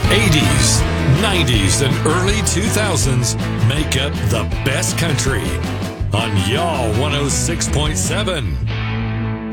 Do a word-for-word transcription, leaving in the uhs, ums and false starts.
eighties, nineties, and early two thousands make up the best country on Y'all one oh six point seven.